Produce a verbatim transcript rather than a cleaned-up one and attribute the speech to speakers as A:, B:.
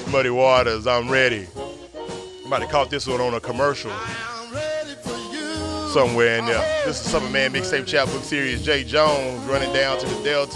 A: Muddy Waters, I'm ready. Somebody caught this one on a commercial somewhere in there. This is Summer Man Mixtape Chapbook Series. Jay Jones running down to the Delta.